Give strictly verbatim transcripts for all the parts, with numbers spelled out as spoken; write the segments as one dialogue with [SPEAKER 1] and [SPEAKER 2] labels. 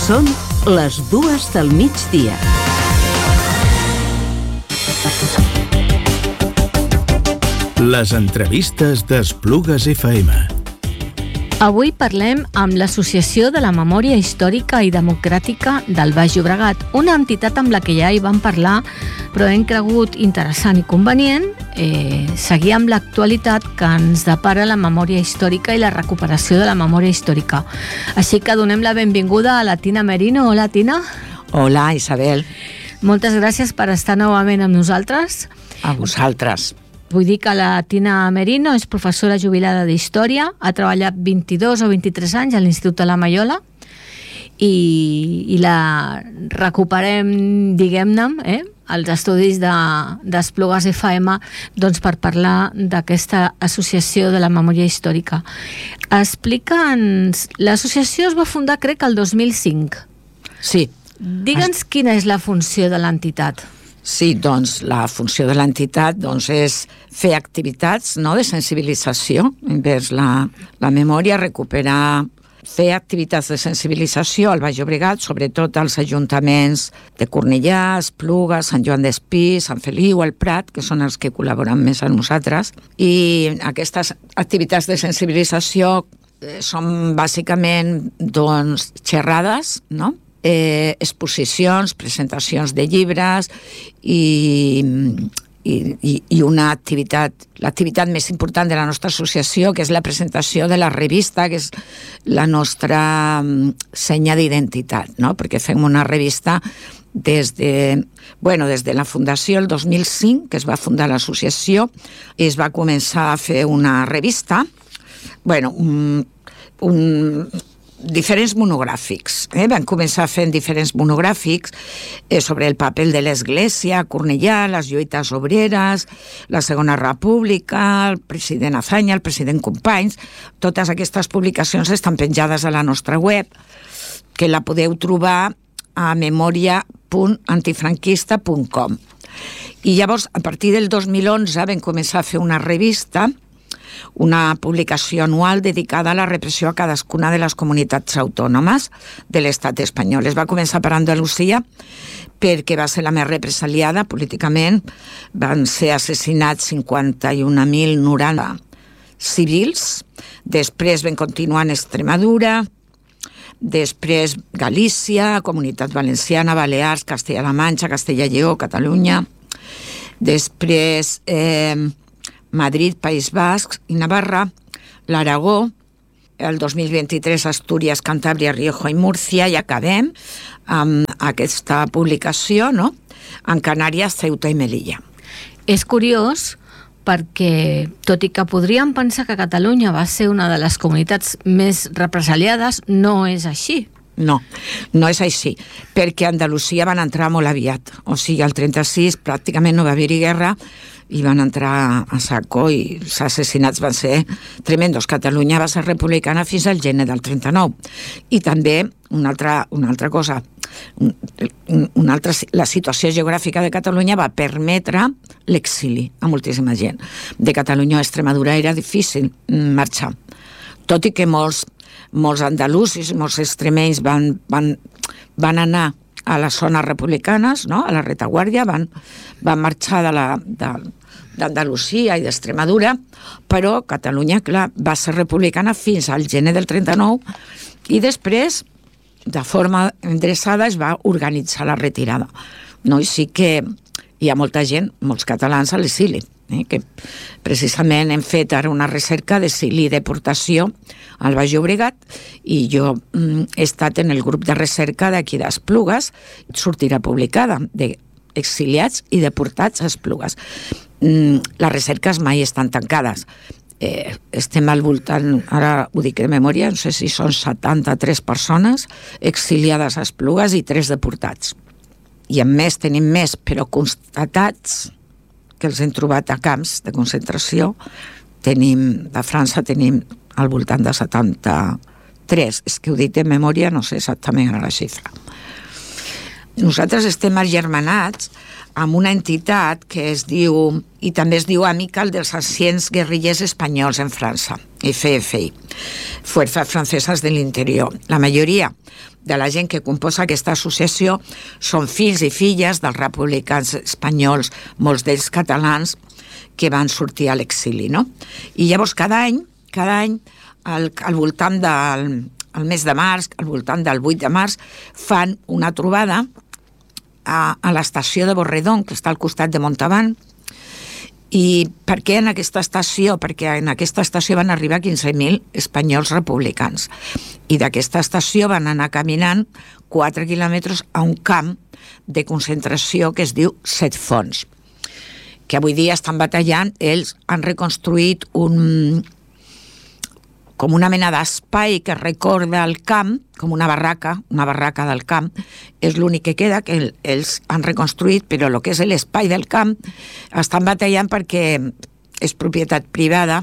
[SPEAKER 1] Són les dues del migdia.
[SPEAKER 2] Les entrevistes d'Esplugues F M.
[SPEAKER 3] Avui parlem amb l'Associació de la Memòria Històrica i Democràtica del Baix Llobregat, una entitat amb la que ja hi vam parlar, però hem cregut interessant i convenient eh, seguir amb l'actualitat que ens depara la memòria històrica i la recuperació de la memòria històrica. Així que donem la benvinguda a la Tina Merino. Hola, Tina.
[SPEAKER 4] Hola, Isabel.
[SPEAKER 3] Moltes gràcies per estar novament amb nosaltres.
[SPEAKER 4] A vosaltres.
[SPEAKER 3] Vull dir que la Tina Merino és professora jubilada d'Història, ha treballat vint-i-dos o vint-i-tres anys a l'Institut de la Maiola i, i la recuperem, diguem-ne, eh, els estudis d'Esplugues F M doncs, per parlar d'aquesta associació de la memòria històrica. Explica'ns, l'associació es va fundar, crec, el dos mil cinc.
[SPEAKER 4] Sí.
[SPEAKER 3] Digue'ns quina és la funció de l'entitat.
[SPEAKER 4] Sí, doncs la funció de l'entitat doncs, és fer activitats, no?, de sensibilització envers la, la memòria, recuperar, fer activitats de sensibilització al Baix Llobregat, sobretot als ajuntaments de Cornellà, Esplugues, Sant Joan d'Espí, Sant Feliu, el Prat, que són els que col·laboren més amb nosaltres. I aquestes activitats de sensibilització eh, són bàsicament doncs, xerrades, no?, Eh, exposicions, presentacions de llibres i, i, i una activitat, l'activitat més important de la nostra associació, que és la presentació de la revista, que és la nostra senya d'identitat, no? Perquè fem una revista des de, bueno, des de la fundació el dos mil cinc, que es va fundar l'associació, i es va començar a fer una revista, bueno, un... un diferents monogràfics. Eh? Van començar fent diferents monogràfics eh, sobre el paper de l'Església, Cornellà, les lluites obreres, la Segona República, el president Azaña, el president Companys. Totes aquestes publicacions estan penjades a la nostra web, que la podeu trobar a memòria punt antifranquista punt com. I llavors, a partir del dos mil onze, vam començar a fer una revista, una publicació anual dedicada a la repressió a cadascuna de les comunitats autònomes de l'estat espanyol. Es va començar per Andalusia perquè va ser la més represaliada políticament. Van ser assassinats cinquanta i un mil noranta civils. Després van continuar en Extremadura, després Galícia, Comunitat Valenciana, Balears, Castella-La Manxa, Castella-Lleó, Catalunya. Després eh, Madrid, País Basc i Navarra, l'Aragó, el dos mil vint-i-tres Astúries, Cantàbria, Rioja i Múrcia, i acabem amb aquesta publicació, no?, en Canàries, Ceuta i Melilla.
[SPEAKER 3] És curiós perquè, tot i que podríem pensar que Catalunya va ser una de les comunitats més represaliades, no és així.
[SPEAKER 4] No, no és així, perquè a Andalusia van entrar molt aviat. O sigui, al trenta-sis pràcticament no va haver-hi guerra i van entrar a saco i els assassinats van ser tremendos. Catalunya va ser republicana fins al gener del trenta-nou. I també una altra, una altra cosa, una altra, la situació geogràfica de Catalunya va permetre l'exili a moltíssima gent. De Catalunya a Extremadura era difícil marxar, tot i que molts molts andalusos i molts extremenys van, van, van anar a les zones republicanes, no?, a la retaguardia, van, van marxar de la, de, d'Andalusia i d'Extremadura, però Catalunya, clar, va ser republicana fins al gener del trenta-nou i després, de forma endreçada, es va organitzar la retirada. No? I sí que hi ha molta gent, molts catalans a l'exili, eh, que precisament hem fet ara una recerca d'exili i deportació al Baix Llobregat i jo mm, he estat en el grup de recerca d'aquí d'Esplugues, sortirà publicada, d'exiliats i deportats a Esplugues. Mm, les recerques mai estan tancades. Eh, estem al voltant, ara ho dic de memòria, no sé si són setanta-tres persones exiliades a Esplugues i tres deportats. I a més tenim més, però constatats, que els hem trobat a camps de concentració, tenim, de França tenim al voltant de setanta-tres. És que ho dic de memòria, no sé exactament la xifra. nosaltres estem agermanats amb una entitat que es diu, i també es diu Amical dels Anciens Guerrillers Espanyols en França, F F I, Fuerzas Francesas de l'Interior. La majoria de la gent que composa aquesta associació són fills i filles dels republicans espanyols, molts d'ells catalans, que van sortir a l'exili, no? I llavors cada any, cada any, al, al voltant del al mes de març, al voltant del vuit de març, fan una trobada a, a l'estació de Borredon, que està al costat de Montauban. I per què en aquesta estació? Perquè en aquesta estació van arribar quinze mil espanyols republicans. I d'aquesta estació van anar caminant quatre quilòmetres a un camp de concentració que es diu Set Fonts, que avui dia estan batallant. Ells han reconstruït un... com una mena d'espai que recorda el camp, com una barraca, una barraca del camp. És l'únic que queda, que ells han reconstruït, però el que és l'espai del camp estan batallant perquè és propietat privada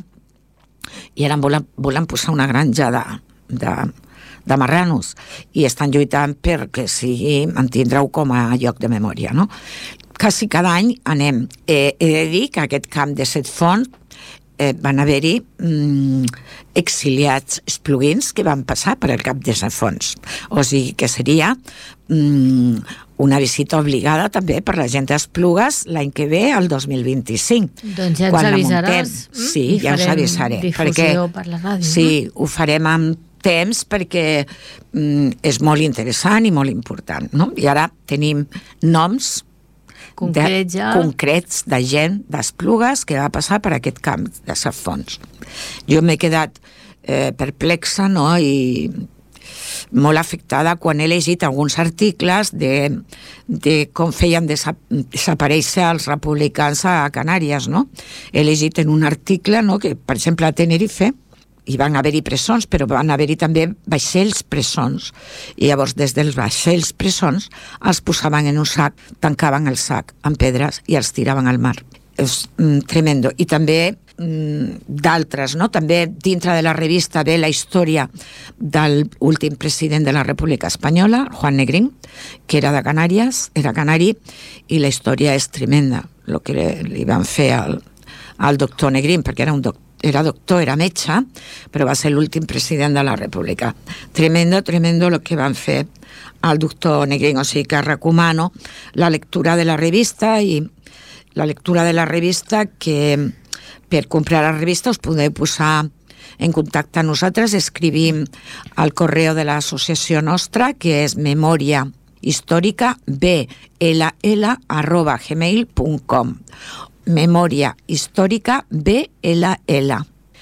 [SPEAKER 4] i ara volen, volen posar una granja de, de, de marranos i estan lluitant perquè sigui, mantindreu com a lloc de memòria, no? Quasi cada any anem. Eh, he de dir que aquest camp de Set Fonts Eh, van haver-hi mm, exiliats espluguins que van passar per el cap de Set Fonts. O sigui que seria mm, una visita obligada també per la gent d'Esplugues l'any que ve, el dos mil vint-i-cinc.
[SPEAKER 3] Doncs ja ens avisaràs.
[SPEAKER 4] Sí, ja us avisaré.
[SPEAKER 3] Difusió perquè, per la ràdio.
[SPEAKER 4] Sí, no? Ho farem amb temps perquè mm, és molt interessant i molt important, no? I ara tenim noms Concret, de, ja. concrets de gent d'Esplugues que va passar per aquest camp de Set Fonts. Jo m'he quedat eh, perplexa, no?, i molt afectada quan he llegit alguns articles de, de com feien desa, desaparèixer els republicans a Canàries, no? He llegit en un article, no?, que, per exemple, a Tenerife hi van haver-hi presons, però van haver-hi també vaixells presons. I llavors, des dels vaixells presons, els posaven en un sac, tancaven el sac amb pedres i els tiraven al mar. És mm, tremendo. I també mm, d'altres, no? També dintre de la revista ve la història del últim president de la República Espanyola, Juan Negrín, que era de Canàries, era canari, i la història és tremenda, el que li van fer al, al doctor Negrín, perquè era un doctor, era doctor, era metge, però va ser l'últim president de la República. Tremendo, tremendo el que van fer al doctor Negrín, o sigui que recomano la lectura de la revista i la lectura de la revista que per comprar la revista us podeu posar en contacte amb nosaltres, escrivim al correu de l'associació nostra, que és memòria històrica b l l arroba gmail punt com. Memòria històrica b l l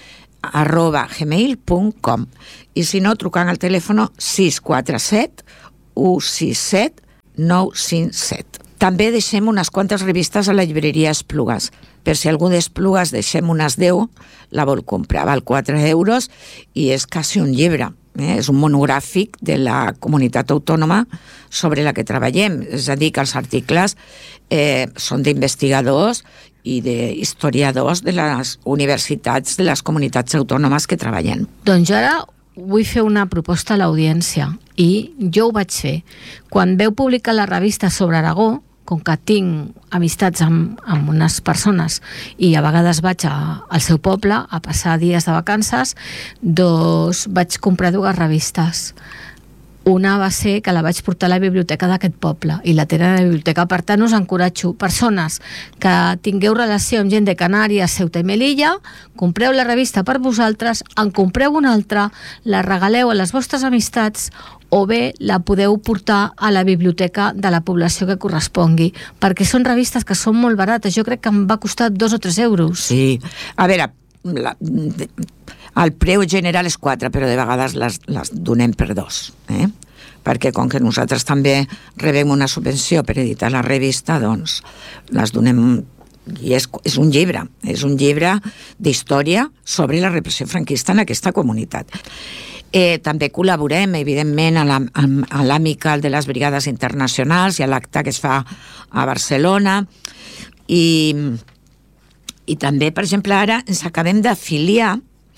[SPEAKER 4] arroba gmail punt com. I si no, trucant al telèfon sis quatre set u sis set nou cinc set. També deixem unes quantes revistes a la llibreria Esplugues. Per si algú d'Esplugues deixem unes deu, la vol comprar. Val quatre euros i és quasi un llibre. Eh? És un monogràfic de la comunitat autònoma sobre la que treballem. És a dir, que els articles eh, són d'investigadors i d'historiadors de les universitats de les comunitats autònomes que treballem.
[SPEAKER 3] Doncs jo ara vull fer una proposta a l'audiència i jo ho vaig fer. Quan veu publicar la revista sobre Aragó, com que tinc amistats amb, amb unes persones i a vegades vaig a, al seu poble a passar dies de vacances, doncs vaig comprar dues revistes. Una va ser que la vaig portar a la biblioteca d'aquest poble i la tenen a la biblioteca. Per tant, us encoratjo, persones que tingueu relació amb gent de Canàries, Ceuta i Melilla, compreu la revista per vosaltres, en compreu una altra, la regaleu a les vostres amistats o bé la podeu portar a la biblioteca de la població que correspongui, perquè són revistes que són molt barates. Jo crec que em va costar dos o tres euros.
[SPEAKER 4] Sí, a veure, la, el preu general és quatre, però de vegades les, les donem per dos, eh? Perquè com que nosaltres també rebem una subvenció per editar la revista, doncs les donem, i és, és un llibre, és un llibre d'història sobre la repressió franquista en aquesta comunitat. Eh, també col·laborem, evidentment, a l'Amical de les Brigades Internacionals i a l'acte que es fa a Barcelona, i, i també, per exemple, ara ens acabem d'afiliar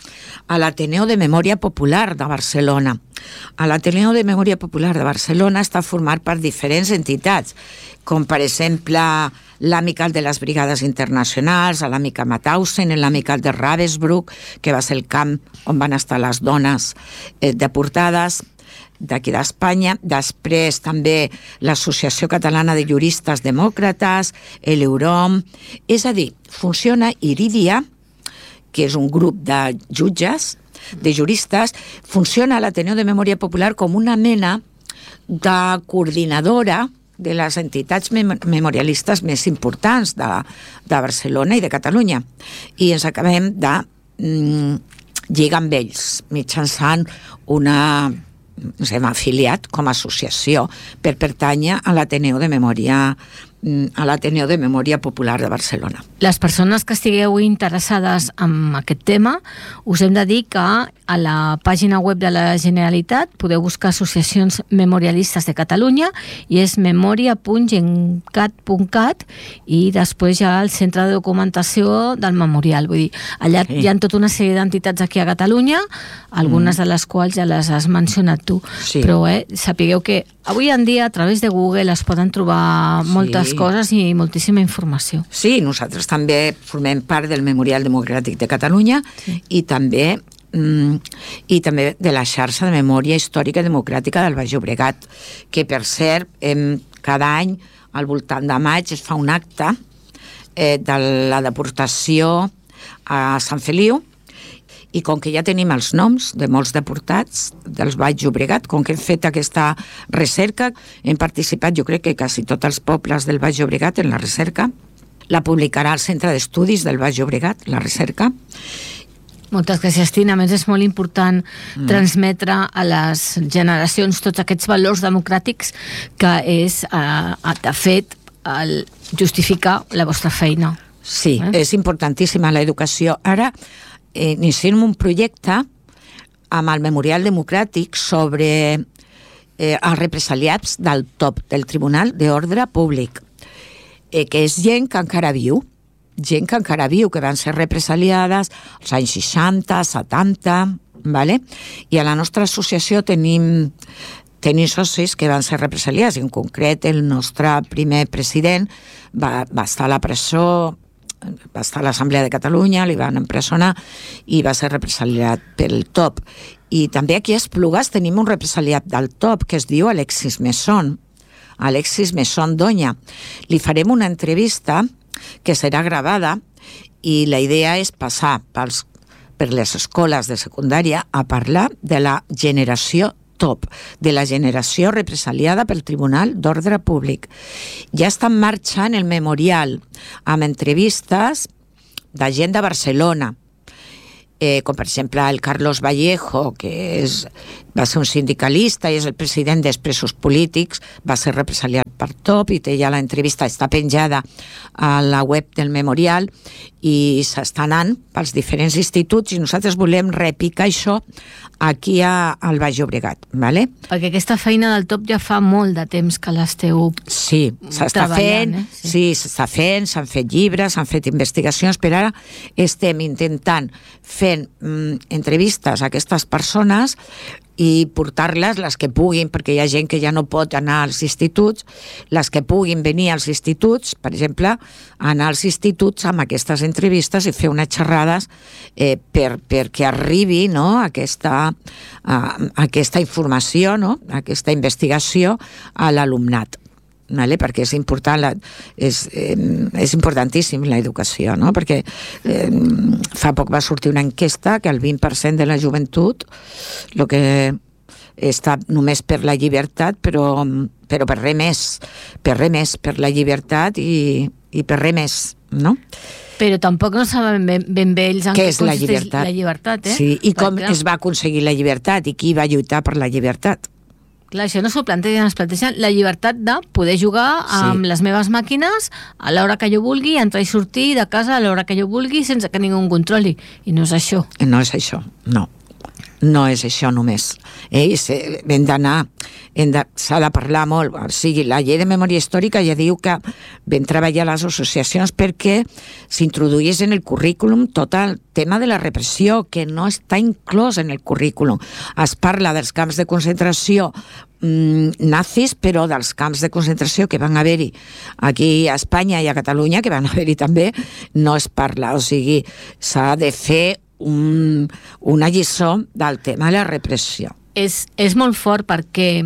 [SPEAKER 4] a l'Ateneu de Memòria Popular de Barcelona. A l'Ateneu de Memòria Popular de Barcelona està format per diferents entitats, com per exemple l'Amical de les Brigades Internacionals, l'Amical Mauthausen, l'Amical de Ravensbrück, que va ser el camp on van estar les dones eh, deportades d'aquí d'Espanya. Després també l'Associació Catalana de Juristes Demòcrates, l'Eurom. És a dir, funciona Iridia, que és un grup de jutges, de juristes, funciona l'Ateneu de Memòria Popular com una mena de coordinadora de les entitats mem memorialistes més importants de, de Barcelona i de Catalunya. I ens acabem de mm, lligar amb ells mitjançant una... ens hem afiliat com a associació per pertànyer a l'Ateneu de Memòria a l'Ateneu de Memòria Popular de Barcelona.
[SPEAKER 3] Les persones que estigueu interessades en aquest tema, us hem de dir que a la pàgina web de la Generalitat podeu buscar associacions memorialistes de Catalunya i és memòria punt gencat punt cat i després hi ha el centre de documentació del memorial. Vull dir, allà sí. Hi ha tota una sèrie d'entitats aquí a Catalunya, algunes mm. de les quals ja les has mencionat tu, sí. Però eh, sapigueu que avui en dia a través de Google es poden trobar moltes sí. coses i moltíssima informació.
[SPEAKER 4] Sí, nosaltres també formem part del Memorial Democràtic de Catalunya sí. i també mm, i també de la xarxa de memòria històrica democràtica del Baix Llobregat, que per cert, hem, cada any al voltant de maig es fa un acte eh, de la deportació a Sant Feliu. I com que ja tenim els noms de molts deportats dels Baix Llobregat, com que hem fet aquesta recerca, hem participat, jo crec que quasi tots els pobles del Baix Llobregat en la recerca, la publicarà el Centre d'Estudis del Baix Llobregat, la recerca.
[SPEAKER 3] Moltes gràcies, Tina. A més, és molt important mm. transmetre a les generacions tots aquests valors democràtics que és, eh, de fet, el justificar la vostra feina.
[SPEAKER 4] Sí, eh? És importantíssima l'educació. Ara, Eh, iniciem un projecte amb el Memorial Democràtic sobre eh, els represaliats del T O P, del Tribunal d'Ordre Públic, eh, que és gent que encara viu, gent que encara viu, que van ser represaliades als anys seixanta, setanta, vale? I a la nostra associació tenim, tenim socis que van ser represaliats, en concret el nostre primer president va, va estar a la presó, va estar a l'Assemblea de Catalunya, li van empresonar i va ser represaliat pel T O P. I també aquí a Esplugues tenim un represaliat del T O P que es diu Alexis Mesón, Alexis Mesón Doña. Li farem una entrevista que serà gravada i la idea és passar pels, per les escoles de secundària a parlar de la generació T O P, de la generació represaliada pel Tribunal d'Ordre Públic. Ja està en marxa en el memorial amb entrevistes de gent de Barcelona, eh, com per exemple el Carlos Vallejo, que és, va ser un sindicalista i és el president dels presos polítics, va ser represaliat per T O P i té ja l'entrevista, està penjada a la web del memorial i s'està anant pels diferents instituts i nosaltres volem repicar això aquí a, al Baix Llobregat, ¿vale?
[SPEAKER 3] Perquè aquesta feina del T O P ja fa molt de temps que l'esteu
[SPEAKER 4] sí, s'està fent, eh? sí, sí s'està fent, s'han fet llibres, s'han fet investigacions, però ara estem intentant fent mm, entrevistes a aquestes persones i portar-les, les que puguin, perquè hi ha gent que ja no pot anar als instituts, les que puguin venir als instituts, per exemple, anar als instituts amb aquestes entrevistes i fer unes xerrades eh, per, perquè arribi no, aquesta, uh, aquesta informació, no, aquesta investigació a l'alumnat. Vale? Perquè és important la, és, eh, és importantíssim l'educació, no? Perquè eh, fa poc va sortir una enquesta que el vint per cent de la joventut el que està només per la llibertat, però, però per res més, per res més, per la llibertat i, i per res més, no?
[SPEAKER 3] Però tampoc no saben ben, ben bé ells en què
[SPEAKER 4] és la llibertat.
[SPEAKER 3] La llibertat eh?
[SPEAKER 4] Sí, i com Perquè... es va aconseguir la llibertat i qui va lluitar per la llibertat.
[SPEAKER 3] Clar, això no s'ho plantegen, es plantegen la llibertat de poder jugar amb sí. les meves màquines a l'hora que jo vulgui, entrar i sortir de casa a l'hora que jo vulgui sense que ningú controli. I no és això.
[SPEAKER 4] No és això, no. No és això només. Ells hem d'anar s'ha de parlar molt. O sigui, la llei de memòria històrica ja diu que vam treballar les associacions perquè s'introduís en el currículum tot el tema de la repressió, que no està inclòs en el currículum. Es parla dels camps de concentració nazis, però dels camps de concentració que van haver-hi aquí a Espanya i a Catalunya, que van haver-hi també, no es parla. O sigui, s'ha de fer un, una lliçó del tema de la repressió.
[SPEAKER 3] És, és molt fort perquè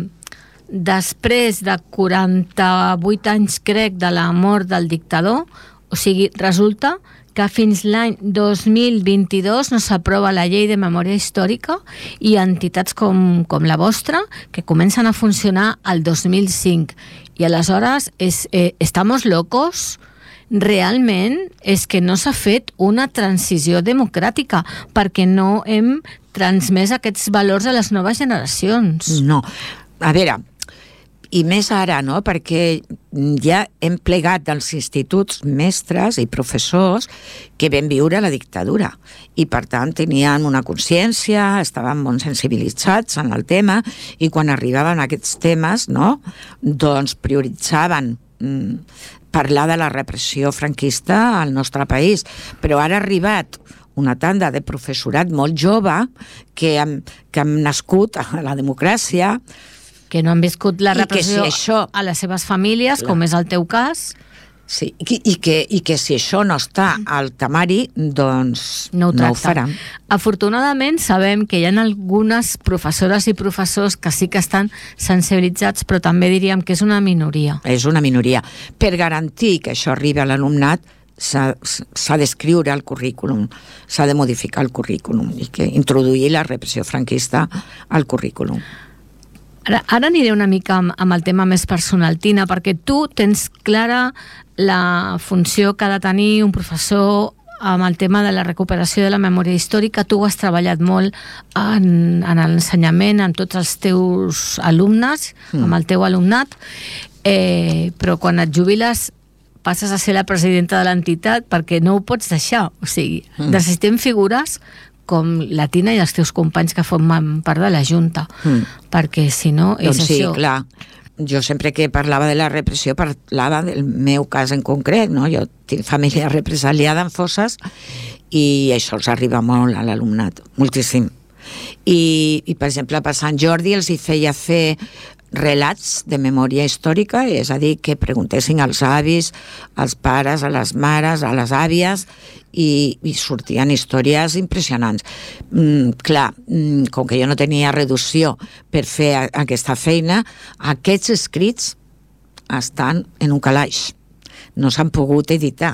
[SPEAKER 3] després de quaranta-vuit anys, crec, de la mort del dictador, o sigui, resulta que fins l'any dos mil vint-i-dos no s'aprova la llei de memòria històrica i entitats com, com la vostra que comencen a funcionar al dos mil cinc. I aleshores, és, eh, ¿estamos locos? Realment és que no s'ha fet una transició democràtica perquè no hem transmès aquests valors a les noves generacions.
[SPEAKER 4] No. A veure, i més ara, no?, perquè ja hem plegat dels instituts mestres i professors que vam viure la dictadura i per tant tenien una consciència, estaven molt sensibilitzats en el tema i quan arribaven aquests temes, no?, doncs prioritzaven mm, parlar de la repressió franquista al nostre país. Però ara ha arribat una tanda de professorat molt jove que han, que han nascut a la democràcia,
[SPEAKER 3] que no han viscut la repressió
[SPEAKER 4] si això,
[SPEAKER 3] a les seves famílies, clar, com és el teu cas.
[SPEAKER 4] Sí, i, i, que, i que si això no està al temari, doncs
[SPEAKER 3] no ho,
[SPEAKER 4] no ho faran.
[SPEAKER 3] Afortunadament sabem que hi ha algunes professores i professors que sí que estan sensibilitzats, però també diríem que és una minoria.
[SPEAKER 4] És una minoria. Per garantir que això arribi a l'alumnat, s'ha d'escriure el currículum, s'ha de modificar el currículum i que introduir la repressió franquista al currículum.
[SPEAKER 3] Ara, ara aniré una mica amb, amb el tema més personal, Tina, perquè tu tens clara la funció que ha de tenir un professor amb el tema de la recuperació de la memòria històrica. Tu has treballat molt en, en l'ensenyament, amb tots els teus alumnes, mm. amb el teu alumnat, eh, però quan et jubiles passes a ser la presidenta de l'entitat perquè no ho pots deixar. O sigui, mm. necessitem figures com la Tina i els teus companys que formen part de la Junta, mm. perquè si no és
[SPEAKER 4] doncs sí,
[SPEAKER 3] això.
[SPEAKER 4] Clar. Jo sempre que parlava de la repressió parlava del meu cas en concret, no? Jo tinc família represaliada en fosses i això els arriba molt a l'alumnat, moltíssim. I, i per exemple, per Sant Jordi els hi feia fer relats de memòria històrica, és a dir, que preguntessin als avis, als pares, a les mares, a les àvies, i, i sortien històries impressionants. Mm, clar, mm, com que jo no tenia reducció per fer a, aquesta feina, aquests escrits estan en un calaix. No s'han pogut editar.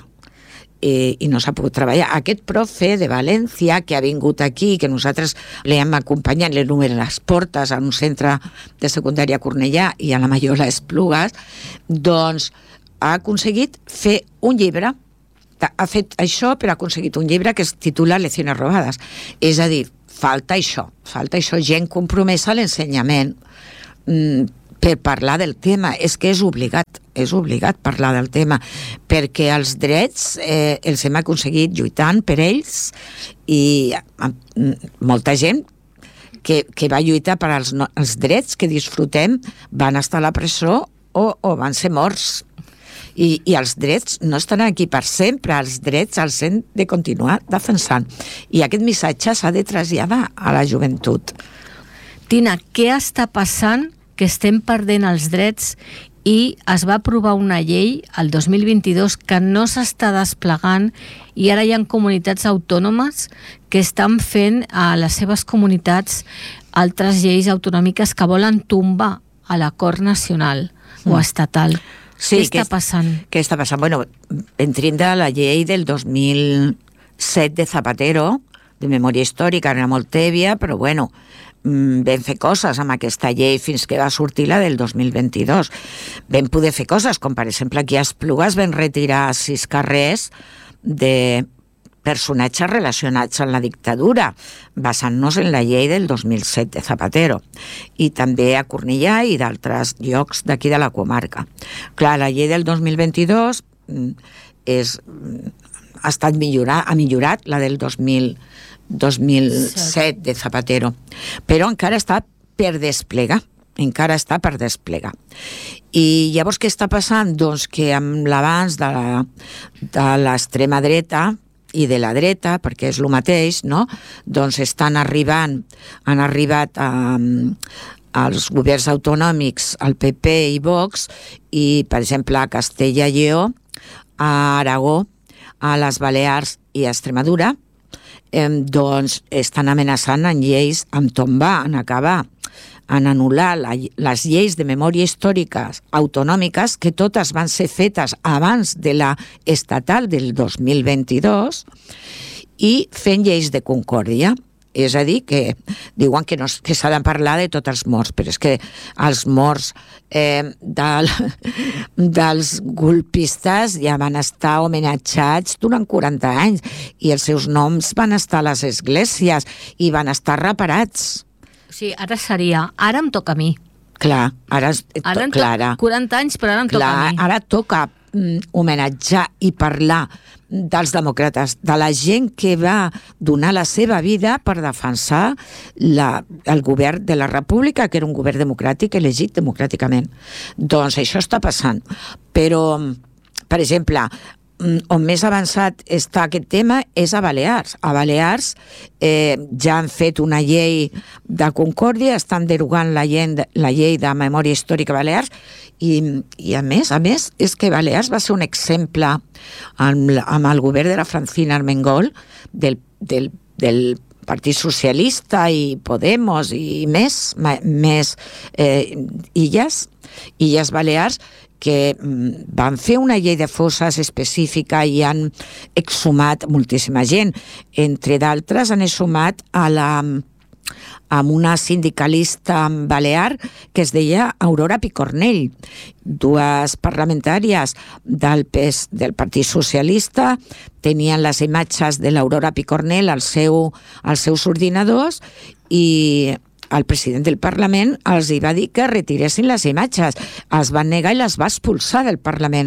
[SPEAKER 4] I, i no s'ha pogut treballar. Aquest profe de València que ha vingut aquí, que nosaltres l'hem acompanyat, l'hem obert les portes a un centre de secundària a Cornellà i a la Maiola Esplugues, doncs ha aconseguit fer un llibre, ha fet això però ha aconseguit un llibre que es titula Lecciones robades. És a dir, falta això, falta això, gent compromesa a l'ensenyament mm, per parlar del tema. És que és obligat, és obligat parlar del tema, perquè els drets eh, els hem aconseguit lluitant per ells i eh, molta gent que, que va lluitar per als, no, els drets que disfrutem van estar a la presó o, o van ser morts. I, i els drets no estan aquí per sempre, els drets els hem de continuar defensant. I aquest missatge s'ha de traslladar a la joventut.
[SPEAKER 3] Tina, què està passant que estem perdent els drets i es va aprovar una llei el dos mil vint-i-dos que no s'està desplegant i ara hi ha comunitats autònomes que estan fent a les seves comunitats altres lleis autonòmiques que volen tombar a l'acord nacional mm. o estatal.
[SPEAKER 4] Sí,
[SPEAKER 3] què està passant?
[SPEAKER 4] Què està passant? Bueno, entrem de la llei del dos mil set de Zapatero, de memòria històrica, era molt tèbia, però bueno, vam fer coses amb aquesta llei fins que va sortir la del dos mil vint-i-dos. Vam poder fer coses, com per exemple aquí a Esplugues vam retirar sis carrers de personatges relacionats amb la dictadura, basant-nos en la llei del dos mil set de Zapatero, i també a Cornellà i d'altres llocs d'aquí de la comarca. Clar, la llei del dos mil vint-i-dos és, ha estat millorat, ha millorat la del dos mil set de Zapatero, però encara està per desplegar. encara està per desplegar. I llavors què està passant? Doncs que amb l'avanç de la, de l'extrema dreta i de la dreta, perquè és el mateix, no? Doncs estan arribant, han arribat a, als governs autonòmics, al P P i Vox, i, per exemple, a Castella i Lleó, a Aragó, a les Balears i a Extremadura, eh, doncs estan amenaçant en lleis, en tombar, en acabar, en anul·lar la, les lleis de memòria històriques autonòmiques, que totes van ser fetes abans de la estatal del dos mil vint-i-dos, i fent lleis de concòrdia. És a dir, que diuen que, no, que s'ha de parlar de tots els morts, però és que els morts eh, del, dels golpistes ja van estar homenatjats durant quaranta anys, i els seus noms van estar a les esglésies i van estar reparats.
[SPEAKER 3] Sí, ara seria, ara em toca a mi.
[SPEAKER 4] Clar, ara,
[SPEAKER 3] ara
[SPEAKER 4] to, Clara,
[SPEAKER 3] quaranta anys, però ara em
[SPEAKER 4] clar,
[SPEAKER 3] toca a mi.
[SPEAKER 4] Ara toca mm, homenatjar i parlar dels demòcrates, de la gent que va donar la seva vida per defensar la, el govern de la República, que era un govern democràtic elegit democràticament. Doncs això està passant. Però, per exemple, on més avançat està aquest tema és a Balears. A Balears eh, ja han fet una llei de concòrdia, estan derogant la llei, la llei de memòria històrica a Balears, i, i a més, a més, és que Balears va ser un exemple amb, amb el govern de la Francina Armengol, del, del, del Partit Socialista i Podemos i més, més eh, illes, illes Balears, que van fer una llei de fosses específica i han exhumat moltíssima gent. Entre d'altres, han exhumat a la, amb una sindicalista balear que es deia Aurora Picornell. Dues parlamentàries del, P S, del Partit Socialista tenien les imatges de l'Aurora Picornell als, seu, als seus ordinadors, i el president del Parlament els hi va dir que retiressin les imatges. Es van negar i les va expulsar del Parlament.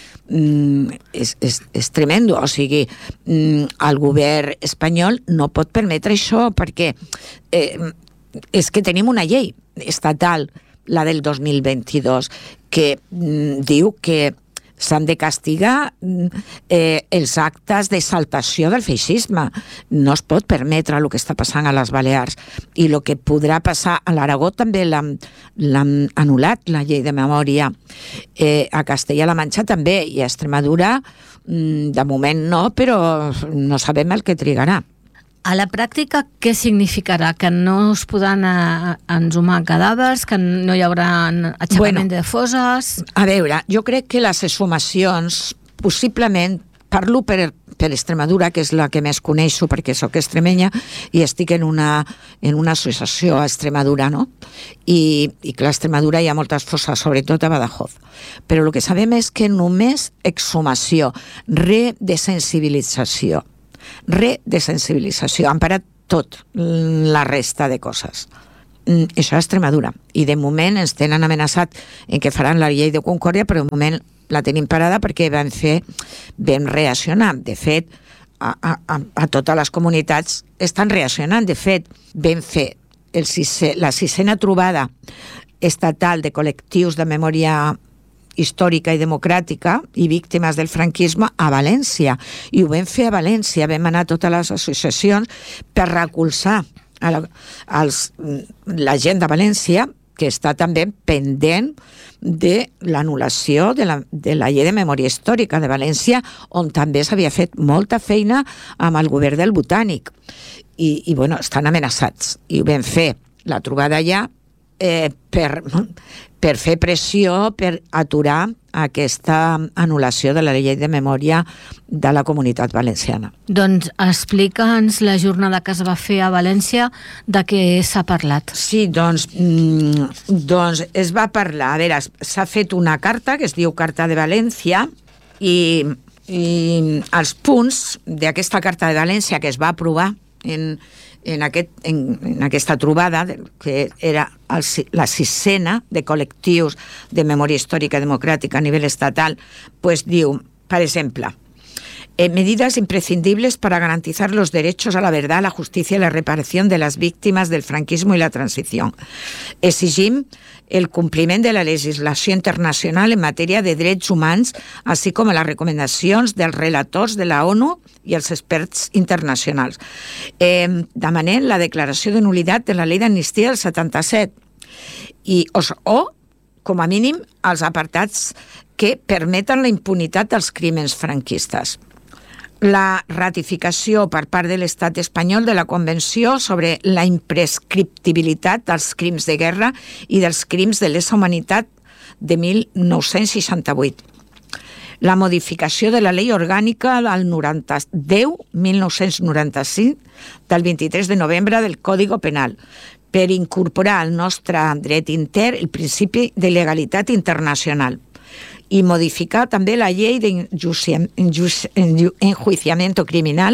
[SPEAKER 4] Mm, és, és, és tremendo. O sigui, mm, el govern espanyol no pot permetre això, perquè eh, és que tenim una llei estatal, la del dos mil vint-i-dos, que mm, diu que s'han de castigar eh, els actes d'exaltació del feixisme. No es pot permetre el que està passant a les Balears. I el que podrà passar a l'Aragó també l'han anul·lat, la llei de memòria. Eh, a Castella-La Manxa també, i a Extremadura de moment no, però no sabem el que trigarà.
[SPEAKER 3] A la pràctica, què significarà? Que no es podran ensumar cadàvers, que no hi haurà aixecament bueno, de fosses?
[SPEAKER 4] A veure, jo crec que les exhumacions, possiblement, parlo per, per Extremadura, que és la que més coneixo perquè sóc extremenya i estic en una, en una associació a Extremadura, no? I, i clar, a Extremadura hi ha moltes fosses, sobretot a Badajoz. Però el que sabem és que només exhumació, redesensibilització, redesensibilització, han parat tot la resta de coses. Això és Extremadura, i de moment ens tenen amenaçat en que faran la llei de concòrdia, però de moment la tenim parada perquè vam fer, vam reaccionar. De fet, a, a, a totes les comunitats estan reaccionant. De fet, vam fer el sisè, la sisena trobada estatal de col·lectius de memòria històrica i democràtica i víctimes del franquisme a València, i ho vam fer a València. Vam anar a totes les associacions per recolzar a la, als, la gent de València, que està també pendent de l'anul·lació de la, de la llei de memòria històrica de València, on també s'havia fet molta feina amb el govern del Botànic, i, i bueno, estan amenaçats, i ho vam fer la trobada allà eh, per, per fer pressió per aturar aquesta anul·lació de la llei de memòria de la Comunitat Valenciana.
[SPEAKER 3] Doncs explica'ns la jornada que es va fer a València, de què s'ha parlat.
[SPEAKER 4] Sí, doncs, mm, doncs es va parlar, a veure, s'ha fet una carta que es diu Carta de València, i, i els punts d'aquesta Carta de València que es va aprovar en En, aquest, en, en aquesta trobada, que era el, la sisena de col·lectius de memòria històrica democràtica a nivell estatal, pues diu, per exemple, Eh, medidas imprescindibles para garantizar los derechos a la verdad, la justicia y la reparación de las víctimes del franquismo i la transició. Exigim el compliment de la legislació internacional en matèria de drets humans, així com les recomanacions dels relators de la ONU i els experts internacionals. Eh, demanem la declaració de nulitat de la llei d'amnistia del setanta-set i, o, o, com a mínim, els apartats que permeten la impunitat dels crímens franquistes. La ratificació per part de l'Estat espanyol de la Convenció sobre la imprescriptibilitat dels crims de guerra i dels crims de lesa humanitat de mil nou-cents seixanta-vuit. La modificació de la Llei Orgànica del deu mil nou-cents noranta-cinc del vint-i-tres de novembre del Código Penal per incorporar al nostre dret intern el principi de legalitat internacional i modificar també la llei d'enjuiciamiento criminal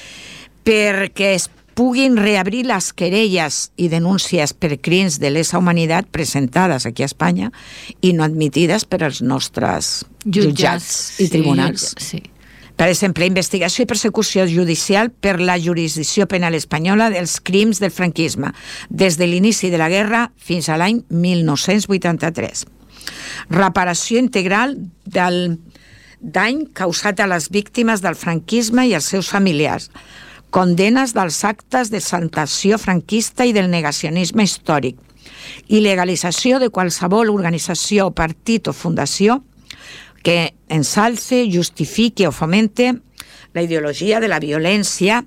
[SPEAKER 4] perquè es puguin reabrir les querelles i denúncies per crims de lesa humanitat presentades aquí a Espanya i no admitides per als nostres jutjats i tribunals.
[SPEAKER 3] Sí, sí.
[SPEAKER 4] Per exemple, investigació i persecució judicial per la jurisdicció penal espanyola dels crims del franquisme des de l'inici de la guerra fins a l'any mil nou-cents vuitanta-tres. Reparació integral del dany causat a les víctimes del franquisme i als seus familiars, condenes dels actes de exaltació franquista i del negacionisme històric, i legalització de qualsevol organització, partit o fundació que ensalce, justifique o fomente la ideologia de la violència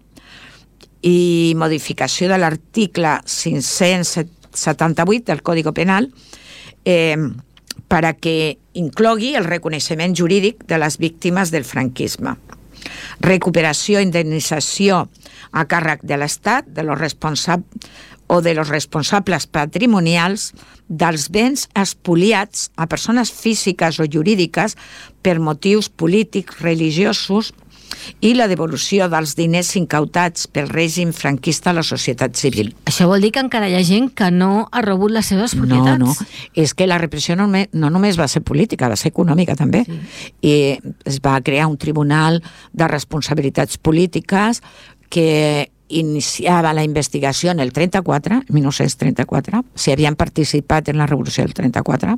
[SPEAKER 4] i modificació de l'article cinc-cents setanta-vuit del Código Penal eh, per a que inclogui el reconeixement jurídic de les víctimes del franquisme. Recuperació i indemnització a càrrec de l'Estat de los responsables o de los responsables patrimonials dels béns espoliats a persones físiques o jurídiques per motius polítics, religiosos i la devolució dels diners incautats pel règim franquista a la societat civil.
[SPEAKER 3] Això vol dir que encara hi ha gent que no ha rebut les seves propietats.
[SPEAKER 4] No, no. És que la repressió no, no només va ser política, va ser econòmica també. Sí. I es va crear un tribunal de responsabilitats polítiques que iniciava la investigació en el trenta-quatre, mil nou-cents trenta-quatre, si havien participat en la revolució del trenta-quatre,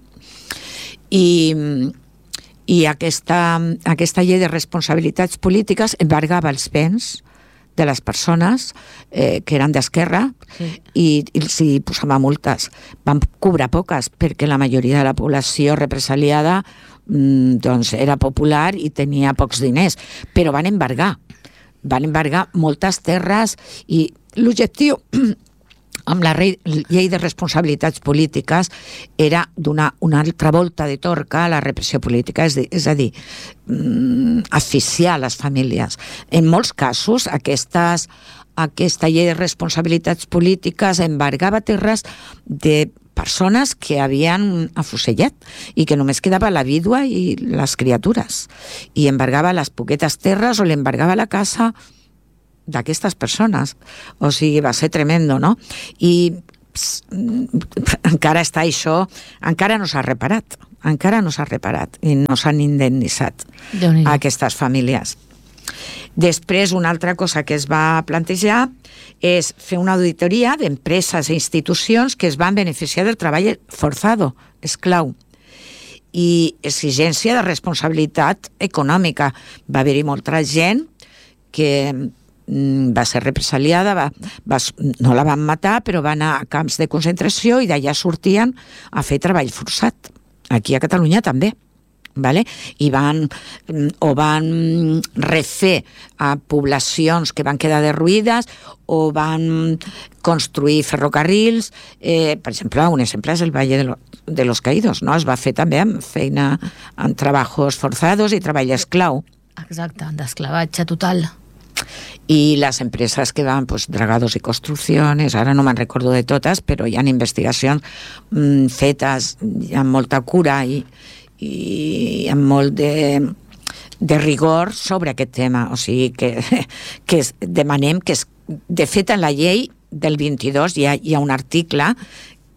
[SPEAKER 4] i, i aquesta, aquesta llei de responsabilitats polítiques embargava els béns de les persones eh, que eren d'esquerra, sí. i, i els hi posava multes. Van cobrar poques perquè la majoria de la població represaliada mm, doncs era popular i tenia pocs diners, però van embargar van embargar moltes terres i l'objectiu amb la llei de responsabilitats polítiques era donar una altra volta de torca a la repressió política, és, és a dir, asfixiar les famílies. En molts casos, aquestes, aquesta llei de responsabilitats polítiques embargava terres de persones que havien afusellat i que només quedava la vídua i les criatures, i embargava les poquetes terres o l'embargava la casa d'aquestes persones. O sigui, va ser tremendo, no? I pss, encara està això, encara no s'ha reparat, encara no s'ha reparat i no s'han indemnitzat a aquestes famílies. Després, una altra cosa que es va plantejar és fer una auditoria d'empreses i institucions que es van beneficiar del treball forzado, esclau, i exigència de responsabilitat econòmica. Va haver-hi molta gent que va ser represaliada, va, va, no la van matar, però va anar a camps de concentració i d'allà sortien a fer treball forçat. Aquí a Catalunya també. Vale? I van, o van refer a poblacions que van quedar derruïdes o van construir ferrocarrils, eh, per exemple, un exemple és el Valle de, lo, de los Caídos, no? Es va fer també amb feina, amb treballs forzados i treball esclau.
[SPEAKER 3] Exacte, d'esclavatge total.
[SPEAKER 4] I les empreses que van, pues, Dragados i Construcciones, ara no me'n recordo de totes, però hi ha investigacions mm, fetes amb molta cura i i amb molt de, de rigor sobre aquest tema. O sigui que, que demanem que, es, de fet, en la llei del vint-i-dos hi ha, hi ha un article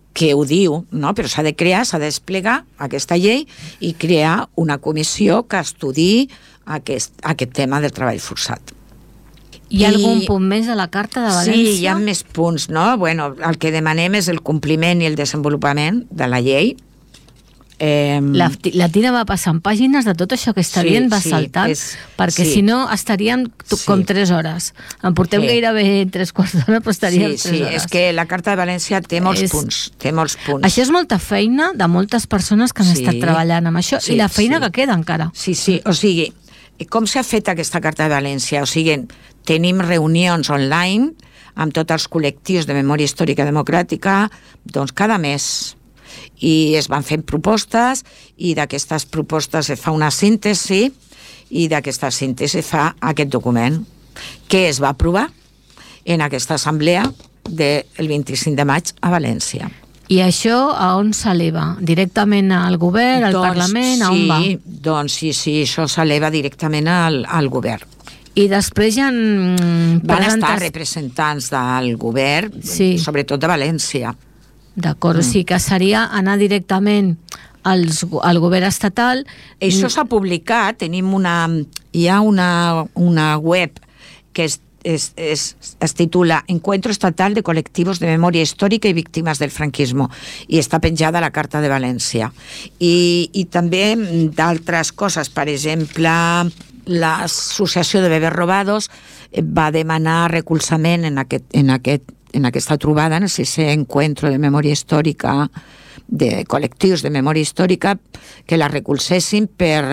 [SPEAKER 4] que ho diu, no? Però s'ha de crear, s'ha de desplegar aquesta llei i crear una comissió que estudiï aquest, aquest tema del treball forçat.
[SPEAKER 3] Hi ha I... algun punt més a la Carta de València?
[SPEAKER 4] Sí, hi ha més punts, no? Bueno, el que demanem és el compliment i el desenvolupament de la llei. Eh...
[SPEAKER 3] La, la Tina va passant pàgines de tot això que està sí, dient, va sí, saltant, és, perquè sí. si no estaríem sí. com tres hores. En portem sí. gairebé tres quarts d'hora, però estaríem
[SPEAKER 4] sí,
[SPEAKER 3] tres
[SPEAKER 4] sí.
[SPEAKER 3] hores.
[SPEAKER 4] És que la Carta de València té molts és... punts. Té molts punts.
[SPEAKER 3] Això és molta feina de moltes persones que han sí. estat treballant amb això, sí, i la feina sí. que queda encara.
[SPEAKER 4] Sí, sí, o sigui, com s'ha fet aquesta Carta de València? O sigui, tenim reunions online amb tots els col·lectius de memòria històrica democràtica, doncs cada mes, i es van fent propostes, i d'aquestes propostes es fa una síntesi, i d'aquesta síntesi fa aquest document, que es va aprovar en aquesta assemblea del vint-i-cinc de maig a València.
[SPEAKER 3] I això a on s'eleva? Directament al govern, al
[SPEAKER 4] doncs,
[SPEAKER 3] Parlament? A
[SPEAKER 4] sí,
[SPEAKER 3] on va?
[SPEAKER 4] Doncs sí, sí, això s'eleva directament al, al govern.
[SPEAKER 3] I després hi ha...
[SPEAKER 4] Van estar representants del govern, sí. sobretot de València.
[SPEAKER 3] D'acord, mm. o sigui que seria anar directament als, al govern estatal.
[SPEAKER 4] Això s'ha publicat, tenim una... Hi ha una, una web que es, es, es, es titula Encuentro Estatal de Colectivos de Memoria Histórica y Víctimas del Franquismo, i està penjada a la Carta de València. I, i també d'altres coses, per exemple, l'Associació de Bebès Robados va demanar recolzament en aquest, en aquest en aquesta trobada, en el sisè encuentro de memòria històrica, de col·lectius de memòria històrica, que la recolzessin per,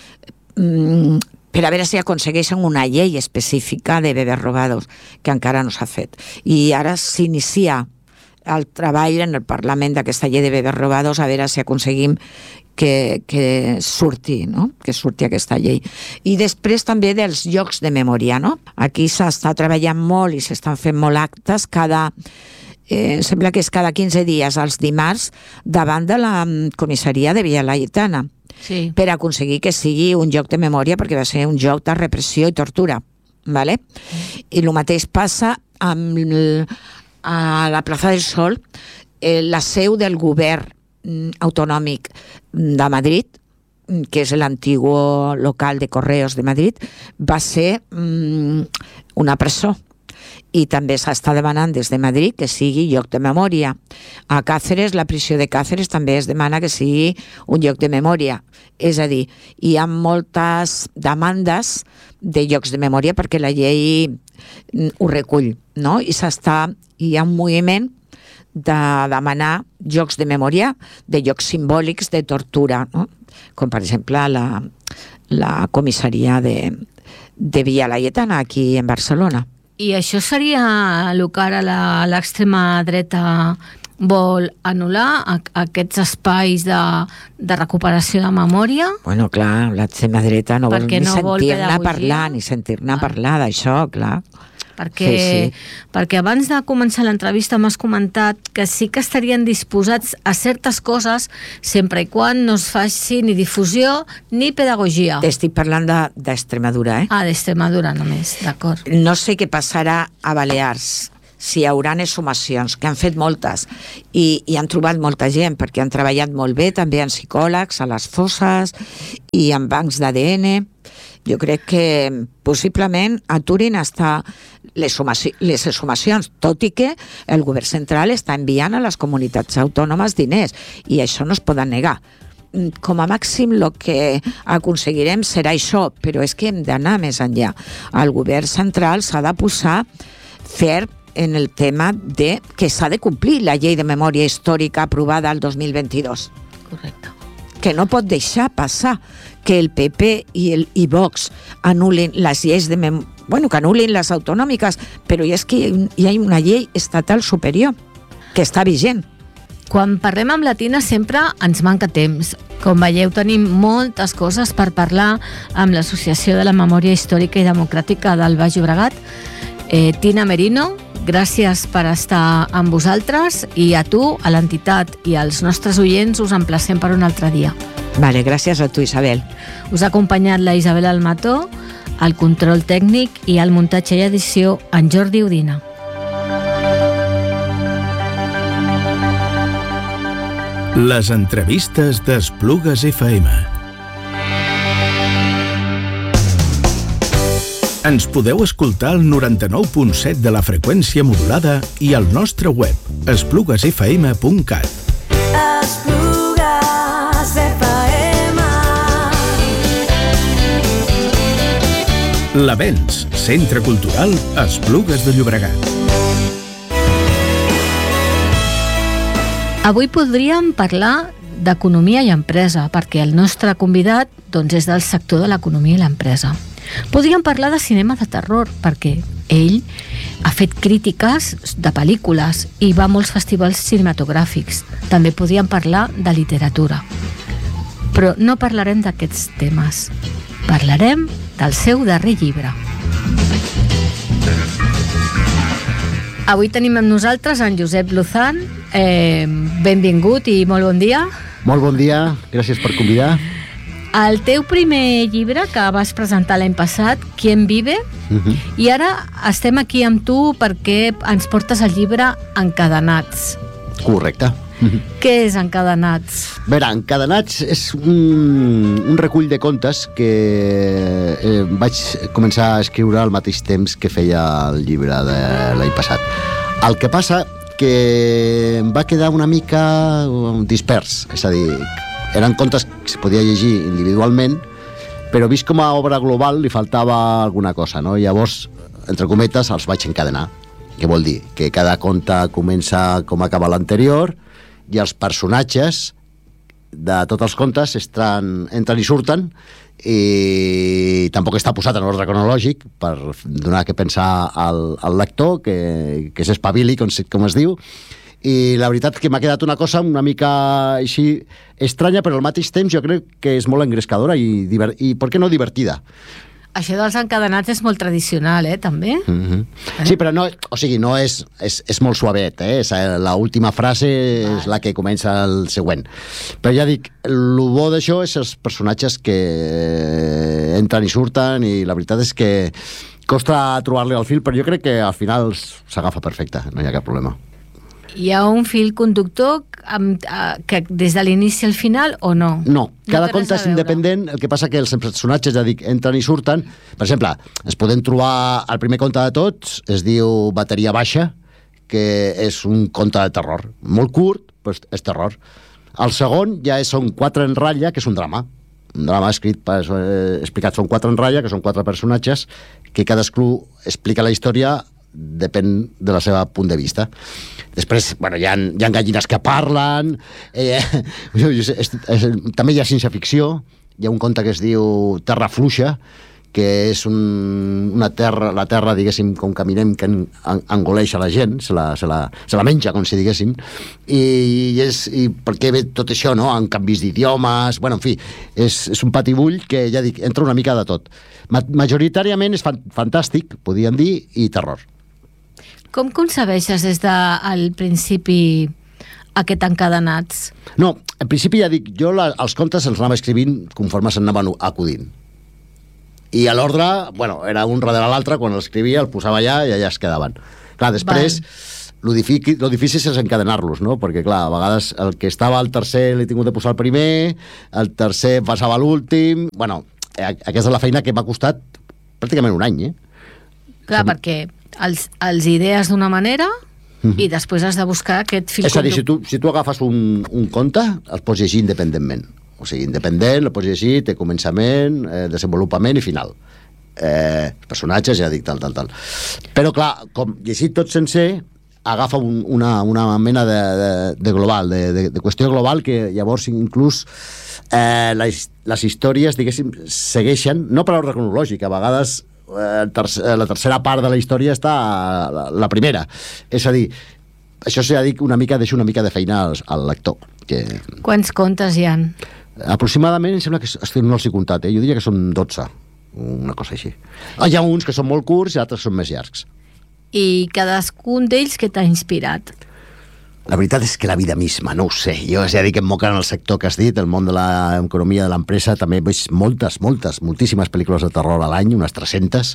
[SPEAKER 4] per a veure si aconsegueixen una llei específica de bebès robados, que encara no s'ha fet. I ara s'inicia el treball en el Parlament d'aquesta llei de bebès robados, a veure si aconseguim que, que surti, no? que surti aquesta llei. I després també dels llocs de memòria, no? Aquí s'està treballant molt i s'estan fent molt actes cada... Eh, sembla que és cada quinze dies, els dimarts, davant de la comissaria de Via Laietana,
[SPEAKER 3] sí.
[SPEAKER 4] per aconseguir que sigui un lloc de memòria, perquè va ser un lloc de repressió i tortura. ¿Vale? Mm. I el mateix passa amb el, a la Plaza del Sol, eh, la seu del govern autonòmic de Madrid, que és l'antigo local de Correos de Madrid, va ser mm, una presó. I també s'està demanant des de Madrid que sigui lloc de memòria. A Càceres, la prisió de Càceres, també es demana que sigui un lloc de memòria. És a dir, hi ha moltes demandes de llocs de memòria perquè la llei ho recull, no? I s'està, hi ha un moviment de demanar llocs de memòria de llocs simbòlics de tortura, no? Com per exemple la, la comissaria de, de Via Laietana aquí en Barcelona.
[SPEAKER 3] I això seria el que ara l'extrema dreta vol anul·lar, a, aquests espais de, de recuperació de memòria?
[SPEAKER 4] Bueno, clar, l'extrema dreta no vol ni
[SPEAKER 3] no
[SPEAKER 4] sentir-ne parlar, ni sentir-ne ah. parlar d'això, clar.
[SPEAKER 3] Perquè,
[SPEAKER 4] sí, sí.
[SPEAKER 3] perquè abans de començar l'entrevista m'has comentat que sí que estarien disposats a certes coses sempre i quan no es faci ni difusió ni pedagogia.
[SPEAKER 4] Estic parlant d'Extremadura, eh?
[SPEAKER 3] Ah, d'Extremadura només, d'acord.
[SPEAKER 4] No sé què passarà a Balears, si hi haurà exhumacions, que han fet moltes, i, i han trobat molta gent, perquè han treballat molt bé, també en psicòlegs, a les fosses, i en bancs d'A D N. Jo crec que possiblement aturin hasta les, les exhumacions, tot i que el govern central està enviant a les comunitats autònomes diners, i això no es poden negar. Com a màxim el que aconseguirem serà això, però és que hem d'anar més enllà. El govern central s'ha de posar ferm en el tema de que s'ha de complir la llei de memòria històrica aprovada el dos mil vint-i-dos.
[SPEAKER 3] Correcte.
[SPEAKER 4] Que no pot deixar passar que el P P i el i Vox anul·lin les lleis de mem... bueno, que anul·lin les autonòmiques, però és que hi ha una llei estatal superior que està vigent.
[SPEAKER 3] Quan parlem amb la Tina sempre ens manca temps. Com veieu, tenim moltes coses per parlar amb l'Associació de la Memòria Històrica i Democràtica del Baix Llobregat. Eh, Tina Merino, gràcies per estar amb vosaltres, i a tu, a l'entitat i als nostres oients us emplacem per un altre dia.
[SPEAKER 4] Vale, gràcies a tu, Isabel.
[SPEAKER 3] Us ha acompanyat la Isabel Almató, al control tècnic i al muntatge i edició en Jordi Udina.
[SPEAKER 2] Les entrevistes d'Esplugues F M. Ens podeu escoltar al noranta-nou punt set de la freqüència modulada i al nostre web, esplugues f m punt cat. Esplugues F M. L'Avenç, Centre Cultural Esplugues de Llobregat.
[SPEAKER 3] Avui podríem parlar d'economia i empresa, perquè el nostre convidat doncs, és del sector de l'economia i l'empresa. Podríem parlar de cinema de terror, perquè ell ha fet crítiques de pel·lícules i va a molts festivals cinematogràfics. També podríem parlar de literatura. Però no parlarem d'aquests temes. Parlarem del seu darrer llibre. Avui tenim amb nosaltres en Josep Luzán. Eh, benvingut i molt bon dia.
[SPEAKER 5] Molt bon dia, gràcies per convidar.
[SPEAKER 3] El teu primer llibre que vas presentar l'any passat, Quién vive, uh-huh. i ara estem aquí amb tu perquè ens portes el llibre Encadenats.
[SPEAKER 5] Correcte. Uh-huh.
[SPEAKER 3] Què és Encadenats?
[SPEAKER 5] A veure, Encadenats és un, un recull de contes que eh, vaig començar a escriure al mateix temps que feia el llibre de l'any passat. El que passa que em va quedar una mica dispers, és a dir, eren contes que es podia llegir individualment, però vist com a obra global li faltava alguna cosa, no? Llavors, entre cometes, els vaig encadenar. Què vol dir? Que cada conte comença com acaba l'anterior i els personatges de tots els contes estan, entren i surten i tampoc està posat en ordre cronològic per donar que pensar al, al lector, que, que s'espavili, com, com es diu. I la veritat que m'ha quedat una cosa una mica així estranya, però al mateix temps jo crec que és molt engrescadora i, diver... i per què no, divertida.
[SPEAKER 3] Això dels encadenats és molt tradicional, eh, també?
[SPEAKER 5] Mm-hmm. eh? Sí, però no, o sigui, no és, és, és molt suavet, eh? L'última frase Vai. és la que comença el següent. Però ja dic, el bo d'això és els personatges que entren i surten, i la veritat és que costa trobar-li el fil, però jo crec que al final s'agafa perfecte, no hi ha cap problema.
[SPEAKER 3] Hi ha un fil conductor amb, uh, que des de l'inici al final o no?
[SPEAKER 5] No, cada no conte és independent, el que passa que els personatges, ja dic, entren i surten. Per exemple, ens podem trobar el primer conte de tots, es diu Bateria Baixa, que és un conte de terror, molt curt, però és terror. El segon ja són Quatre en ratlla, que és un drama. Un drama escrit, eh, explicat, són Quatre en ratlla, que són quatre personatges, que cadascú explica la història depèn de la seva punt de vista. Després, bueno, hi ha, hi ha gallines que parlen, eh, és, és, és, també hi ha ciència-ficció, hi ha un conte que es diu Terra Fluixa, que és un, una terra, la terra, diguéssim, com caminem, que en, en, engoleix a la gent, se la, se la, se la menja, com si diguéssim, i, és, i per què ve tot això, no?, en canvis d'idiomes, bueno, en fi, és, és un patibull que, ja dic, entra una mica de tot. Ma, majoritàriament és fan, fantàstic, podríem dir, i terror.
[SPEAKER 3] Com concebeixes des del principi aquest Encadenats?
[SPEAKER 5] No, en principi ja dic, jo la, els contes els anava escrivint conforme s'anaven acudint. I a l'ordre, bueno, era un darrere l'altre, quan l'escrivia el posava allà i allà es quedaven. Clar, després, lo difícil, lo difícil és encadenar-los, no? Perquè, clar, a vegades el que estava al tercer l'he tingut de posar el primer, el tercer passava a l'últim... Bueno, aquesta és la feina que m'ha costat pràcticament un any, eh?
[SPEAKER 3] Clar, Som... perquè els, els idees d'una manera mm-hmm. i després has de buscar aquest fil conductor. És a dir, si tu, si tu agafes un, un conte, el pots llegir independentment. O sigui, independent, el pots llegir, té començament, eh, desenvolupament i final. Eh, personatges, ja dic, tal, tal, tal. Però, clar, com llegit tot sencer, agafa un, una, una mena de, de, de global, de, de, de qüestió global, que llavors inclús eh, les, les històries, diguéssim, segueixen, no per ordre cronològic, a vegades eh, tercer, la tercera part de la història està la, la primera. És a dir, això ja dic, una mica, deixa una mica de feina al, al lector. Que... Quants contes hi ha?
[SPEAKER 5] Aproximadament, em sembla que no els he comptat, eh? Jo diria que són dotze, una cosa així. Hi ha uns que són molt curts i altres són més llargs.
[SPEAKER 3] I cadascun d'ells que t'ha inspirat?
[SPEAKER 5] La veritat és que la vida misma, no ho sé. Jo ja dic que em moca en el sector que has dit, el món de l'economia de l'empresa, també veig moltes, moltes, moltíssimes pel·lícules de terror a l'any, unes tres-centes.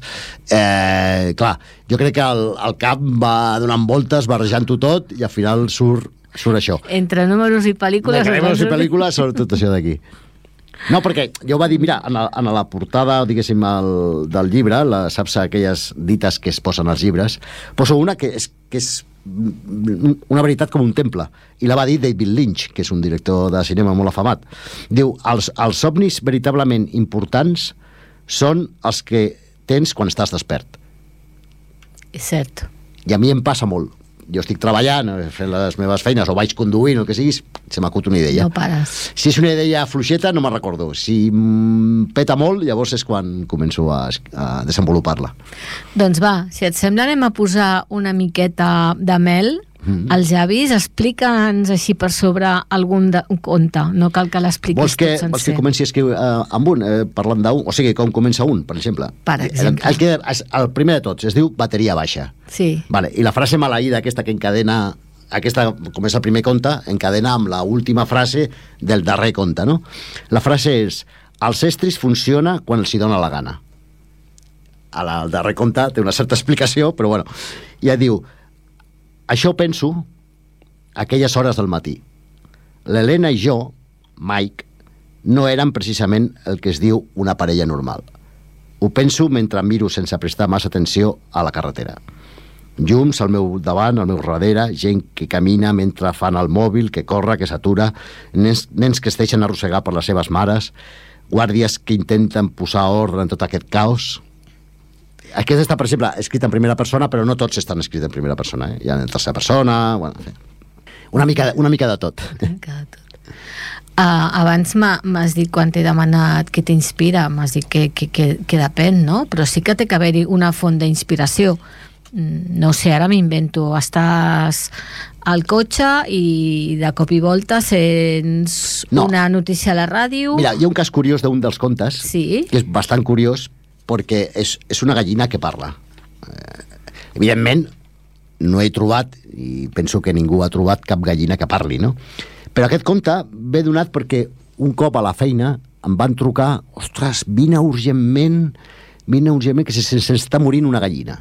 [SPEAKER 5] Eh, clar, jo crec que el, el cap va donant voltes, barrejant-ho tot, i al final surt surt això.
[SPEAKER 3] Entre números i pel·lícules...
[SPEAKER 5] Entre números i pel·lícules surt tot això d'aquí. No, perquè jo va dir, mira, en la, en la portada, diguéssim, el, del llibre, la, saps aquelles dites que es posen als llibres, poso una que és, que és una veritat com un temple, i la va dir David Lynch, que és un director de cinema molt afamat. Diu, els, els somnis veritablement importants són els que tens quan estàs despert.
[SPEAKER 3] És cert.
[SPEAKER 5] I a mi em passa molt. Jo estic treballant, fent les meves feines, o vaig conduint, o el que siguis, se m'acut una idea.
[SPEAKER 3] No pares.
[SPEAKER 5] Si és una idea fluixeta, no me'n recordo. Si peta molt, llavors és quan començo a, a desenvolupar-la.
[SPEAKER 3] Doncs va, si et sembla, anem a posar una miqueta de mel mm. als llavis. Explica'ns així per sobre algun de, un conte. No cal que l'expliquis
[SPEAKER 5] vols que,
[SPEAKER 3] tot sencer.
[SPEAKER 5] Vols que comenci a escriure uh, amb un, eh, parlant d'un? O sigui, com comença un, per exemple?
[SPEAKER 3] Per exemple.
[SPEAKER 5] El, el, el, el primer de tots es diu bateria baixa.
[SPEAKER 3] Sí. Vale,
[SPEAKER 5] i la frase maleïda aquesta que encadena, aquesta, com és el primer conte, encadena amb la última frase del darrer conte, no? La frase és: els estris funciona quan els hi dona la gana. A la, el darrer conte té una certa explicació, però bueno, ja diu: això penso aquelles hores del matí. L'Helena i jo, Mike, no érem precisament el que es diu una parella normal. Ho penso mentre miro sense prestar massa atenció a la carretera. Llums al meu davant, al meu darrere, gent que camina mentre fan el mòbil, que corre, que s'atura, nens, nens que es deixen arrossegar per les seves mares, guàrdies que intenten posar ordre en tot aquest caos. Aquest està, per exemple, escrit en primera persona, però no tots estan escrits en primera persona. Eh? Hi ha en tercera persona... Bueno, una, mica, una mica de tot.
[SPEAKER 3] Una mica de tot. Uh, abans m'has dit, quan t'he demanat què t'inspira, m'has dit que, que, que, que depèn, no? Però sí que té que haver-hi una font d'inspiració. No sé, ara m'invento, estàs al cotxe i de cop i volta sents no. una notícia a la ràdio...
[SPEAKER 5] Mira, hi ha un cas curiós d'un dels contes,
[SPEAKER 3] sí?
[SPEAKER 5] que és bastant curiós, perquè és, és una gallina que parla. Eh, evidentment, no he trobat, i penso que ningú ha trobat cap gallina que parli, no? Però aquest conte ve donat perquè un cop a la feina em van trucar: ostres, vine urgentment, vine urgentment, que se, se, se està morint una gallina.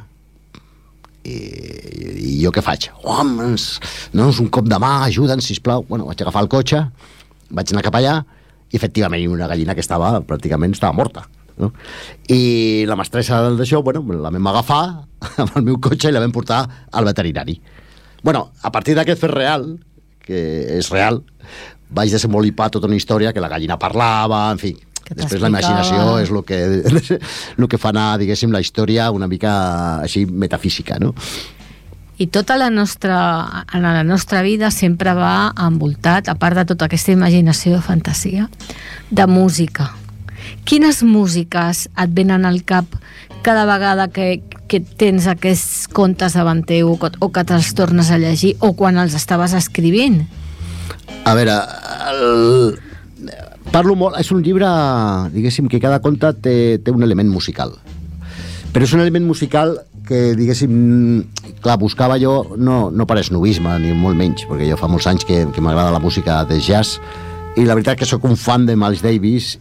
[SPEAKER 5] I, i jo què faig? Home, no, és un cop de mà, ajuda'ns, sisplau. Bueno, vaig agafar el cotxe, vaig anar cap allà, i efectivament hi havia una gallina que estava, pràcticament estava morta. No? I la mestressa d'això, bueno, la vam agafar amb el meu cotxe i la vam portar al veterinari. Bueno, a partir d'aquest fet real, que és real, vaig desenvolupar tota una història que la gallina parlava, en fi. Després la imaginació és el que, el que fa anar, diguéssim, la història una mica així metafísica, no?
[SPEAKER 3] I tota la nostra, en la nostra vida sempre va envoltat, a part de tota aquesta imaginació de fantasia, de música. Quines músiques et venen al cap cada vegada que, que tens aquests contes davant teu o que te'ls tornes a llegir o quan els estaves escrivint?
[SPEAKER 5] A veure, el... parlo molt, és un llibre, diguéssim, que cada conte té, té un element musical. Però és un element musical que, diguéssim, clar, buscava jo, no, no per esnovisme, ni molt menys, perquè jo fa molts anys que, que m'agrada la música de jazz, i la veritat que sóc un fan de Miles Davis,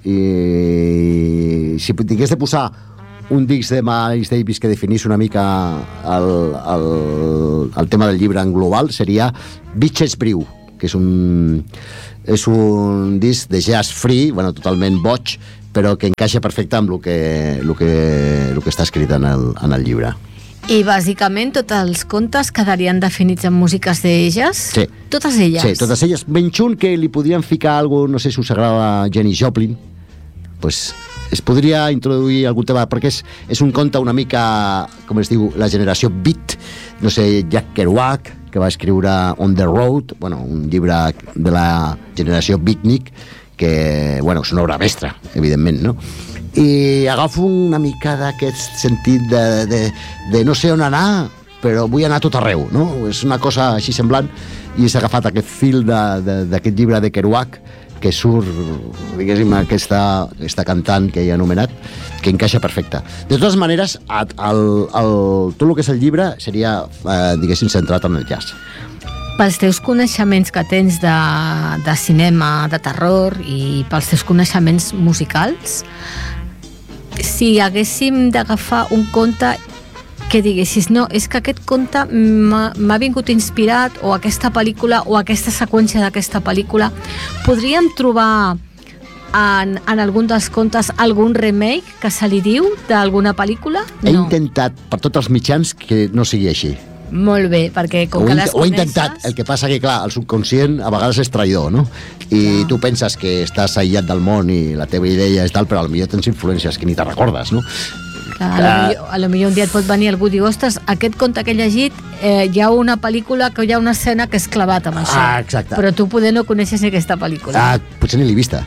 [SPEAKER 5] i si tingués de posar un disc de Miles Davis que definís una mica el, el, el tema del llibre en global, seria Bitches Brew, que és un, és un disc de jazz free, bueno, totalment boig, però que encaixa perfecte amb el que, el que, el que està escrit en el, en el llibre.
[SPEAKER 3] I bàsicament tots els contes quedarien definits en músiques d'elles?
[SPEAKER 5] Sí.
[SPEAKER 3] Totes elles?
[SPEAKER 5] Sí, totes elles. Menys un que li podrien ficar alguna cosa, no sé si us agrada Janis Joplin, pues es podria introduir algun tema, perquè és, és un conte una mica, com es diu, la generació beat, no sé, Jack Kerouac, que va escriure On the Road, bueno, un llibre de la generació beatnik, que, bueno, és una obra mestra, evidentment, no? I agafo una mica d'aquest sentit de, de, de no sé on anar, però vull anar a tot arreu, no? És una cosa així semblant, i s'ha agafat aquest fil d'aquest llibre de Kerouac, que surt, diguéssim, aquesta, aquesta cantant que he anomenat, que encaixa perfecte. De totes maneres, el, el, tot el que és el llibre seria, eh, diguéssim, centrat en el jazz.
[SPEAKER 3] Pels teus coneixements que tens de, de cinema, de terror, i pels teus coneixements musicals, si haguéssim d'agafar un conte, que diguessis, no, és que aquest conte m'ha vingut inspirat, o aquesta pel·lícula, o aquesta seqüència d'aquesta pel·lícula. Podríem trobar en, en algun dels contes algun remake que se li diu d'alguna pel·lícula? No.
[SPEAKER 5] He intentat per tots els mitjans que no sigui així.
[SPEAKER 3] Molt bé, perquè com
[SPEAKER 5] ho
[SPEAKER 3] que les
[SPEAKER 5] coneixes... Ho he intentat,
[SPEAKER 3] coneixes...
[SPEAKER 5] el que passa que, clar, el subconscient a vegades és traïdor, no? I clar, tu penses que estàs aïllat del món i la teva idea és tal, però potser tens influències que ni te recordes, no?
[SPEAKER 3] Clar, a, lo millor, a lo millor un dia et pot venir algú i dir, ostres, aquest conte que he llegit, eh, hi ha una pel·lícula que hi ha una escena que és clavat amb això.
[SPEAKER 5] Ah, exacte.
[SPEAKER 3] Però tu poder no coneixes ni aquesta pel·lícula.
[SPEAKER 5] Ah, potser ni l'he vista.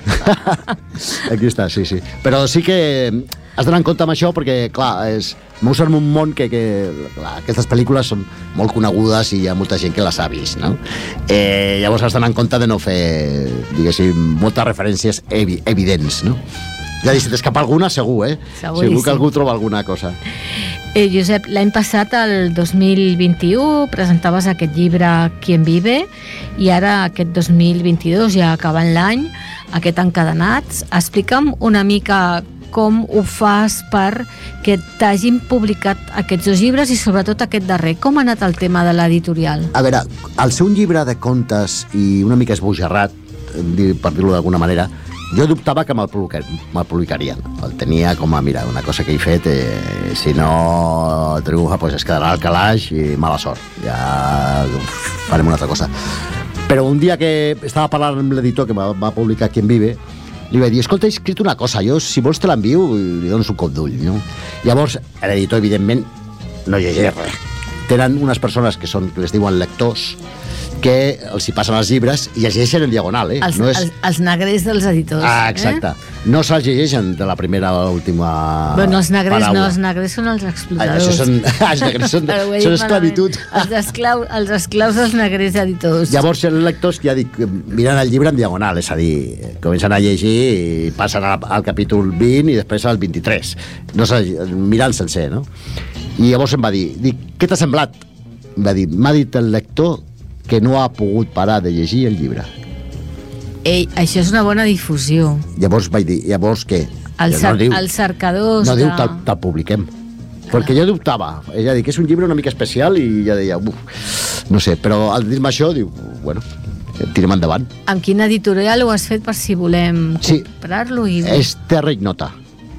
[SPEAKER 5] Aquí està, sí, sí. Però sí que has d'anar en compte amb això perquè, clar, és... Mous en un món que, que clar, aquestes pel·lícules són molt conegudes i hi ha molta gent que les ha vist, no? Eh, llavors has d'anar en compte de no fer, diguéssim, moltes referències evi evidents, no? Ja dic, si t'escapa alguna, segur, eh?
[SPEAKER 3] Seguríssim.
[SPEAKER 5] Segur que algú troba alguna cosa.
[SPEAKER 3] Eh, Josep, l'any passat, el dos mil vint-i-u, presentaves aquest llibre Quien vive, i ara aquest dos mil vint-i-dos, ja acabant l'any, aquest Encadenats. Explica'm una mica com ho fas per que t'hagin publicat aquests dos llibres i sobretot aquest darrer. Com ha anat el tema de l'editorial?
[SPEAKER 5] A veure, al ser un llibre de contes i una mica esbojarrat, per dir-ho d'alguna manera, jo dubtava que me'l publicarien. El tenia com a, mira, una cosa que he fet, eh, si no triomfa, pues es quedarà al calaix i mala sort. Ja farem una altra cosa. Però un dia que estava parlant amb l'editor que va, va publicar Quien vive, li vaig dir, escolta, he escrit una cosa, jo, si vols te l'envio, li dones un cop d'ull, no? Llavors, l'editor, evidentment, no llegeix res. Tenen unes persones que són, que les diuen lectors, que els hi passen els llibres i llegeixen en diagonal, eh?
[SPEAKER 3] Els,
[SPEAKER 5] no és...
[SPEAKER 3] els, els negrers dels editors.
[SPEAKER 5] Ah, exacte. Eh? No se'ls llegeixen de la primera a l'última
[SPEAKER 3] bueno, els negrers
[SPEAKER 5] paraula.
[SPEAKER 3] No, els negrers són els explotadors.
[SPEAKER 5] Ah, això són, els negrers són, són esclavitud.
[SPEAKER 3] Els, esclau, els esclaus dels negrers editors.
[SPEAKER 5] Llavors, els lectors, ja dic, miren el llibre en diagonal, és a dir, comencen a llegir i passen al, al capítol vint i després al vint-i-tres. No sé, mirant sencer, no? I llavors em va dir, dic, què t'ha semblat? Em va dir, m'ha dit el lector que no ha pogut parar de llegir el llibre.
[SPEAKER 3] Ei, això és una bona difusió.
[SPEAKER 5] Llavors vaig dir, llavors què?
[SPEAKER 3] El
[SPEAKER 5] no
[SPEAKER 3] cer
[SPEAKER 5] diu,
[SPEAKER 3] els cercadors...
[SPEAKER 5] no
[SPEAKER 3] de...
[SPEAKER 5] diu, te'l te publiquem. Clar. Perquè jo dubtava. Ella diu que és un llibre una mica especial i ja deia, uf, no sé, però al dir-me això, diu, bueno, tirem endavant.
[SPEAKER 3] Amb quina editorial ho has fet per si volem
[SPEAKER 5] sí,
[SPEAKER 3] comprar-lo? I...
[SPEAKER 5] és Terra Ignota.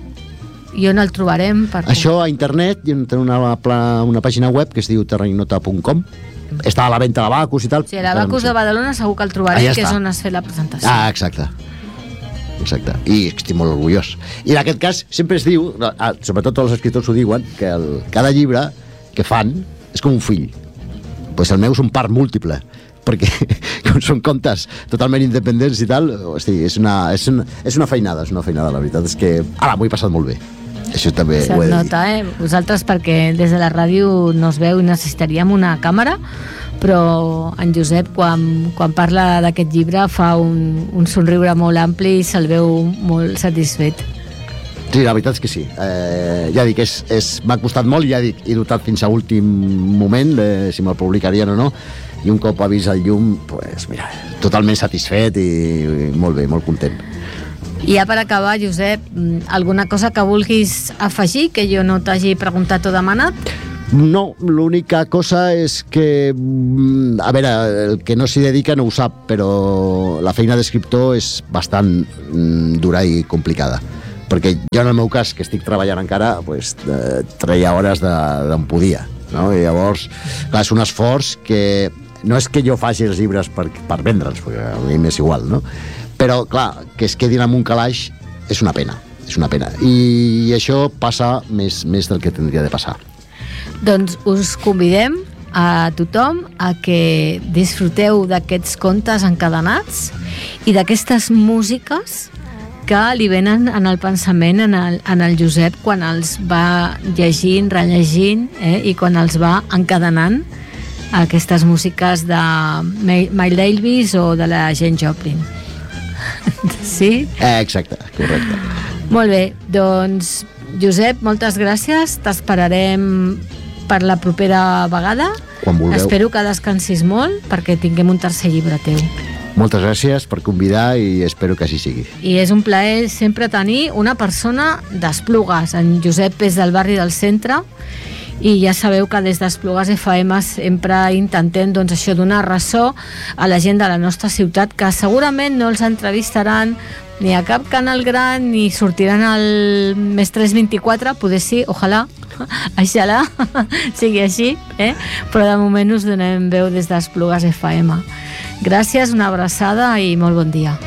[SPEAKER 3] I on el trobarem? Per...
[SPEAKER 5] Això a internet, hi ha una, una pàgina web que es diu terra ignota punt com. Està a la venda de Bacus i tal.
[SPEAKER 3] Sí, a la Bacus de Badalona segur que el trobarem,
[SPEAKER 5] ah, ja
[SPEAKER 3] que
[SPEAKER 5] està.
[SPEAKER 3] És on has fet la presentació.
[SPEAKER 5] Ah, exacte. Exacte. I estic molt orgullós. I en aquest cas sempre es diu, sobretot tots els escriptors ho diuen, que el, cada llibre que fan és com un fill. Pues el meu és un part múltiple, perquè com són contes totalment independents i tal, hosti, és una, és una, és una feinada, és una feinada, la veritat és que ara m'ho he passat molt bé. Això també
[SPEAKER 3] se't
[SPEAKER 5] ho he de
[SPEAKER 3] nota, eh? Vosaltres, perquè des de la ràdio no es veu i necessitaríem una càmera, però en Josep, quan, quan parla d'aquest llibre, fa un, un somriure molt ampli i se'l veu molt satisfet.
[SPEAKER 5] Sí, la veritat és que sí. Eh, ja dic, és, és, m'ha costat molt i ja dic, he dubtat fins a últim moment de si me'l publicarien o no, i un cop ha vist el llum, pues, mira, totalment satisfet i, i molt bé, molt content.
[SPEAKER 3] I ja per acabar, Josep, alguna cosa que vulguis afegir que jo no t'hagi preguntat o demanat?
[SPEAKER 5] No, l'única cosa és que, a veure, el que no s'hi dedica no ho sap, però la feina d'escriptor és bastant dura i complicada. Perquè jo, en el meu cas, que estic treballant encara, pues, eh, treia hores d'on podia, no? I llavors, clar, és un esforç que no és que jo faci els llibres per, per vendre'ls, perquè a mi m'és igual, no? Però, clar, que es quedin en un calaix és una pena, és una pena. I això passa més, més del que tindria de passar.
[SPEAKER 3] Doncs us convidem a tothom a que disfruteu d'aquests contes encadenats i d'aquestes músiques que li venen en el pensament en el, en el Josep quan els va llegint, rellegint, eh, i quan els va encadenant, aquestes músiques de Miles Davis o de la Jane Joplin. Sí?
[SPEAKER 5] Eh, exacte, correcte.
[SPEAKER 3] Molt bé, doncs Josep, moltes gràcies, t'esperarem per la propera vegada.
[SPEAKER 5] Quan vulgueu.
[SPEAKER 3] Espero que descansis molt perquè tinguem un tercer llibre teu.
[SPEAKER 5] Moltes gràcies per convidar i espero que així sigui.
[SPEAKER 3] I és un plaer sempre tenir una persona d'Esplugues. En Josep és del barri del centre i ja sabeu que des d'Esplugues F M sempre intentem doncs, això, donar ressò a la gent de la nostra ciutat, que segurament no els entrevistaran ni a cap canal gran ni sortiran al Més tres vint-i-quatre, poder sí, ojalà, aixalà, sigui així, eh? Però de moment us donem veu des d'Esplugues F M. Gràcies, una abraçada i molt bon dia.